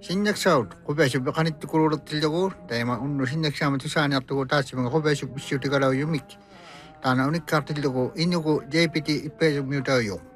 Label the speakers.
Speaker 1: 신약사우드 고배수 베카니트 고로로 tilda고 다이마 운노 신약사마 투사니 앞두고 다시면 고배수 비슈티가라우 유미키 다나 우니카 tilda고 이누고 JPT 이페주 뮤타요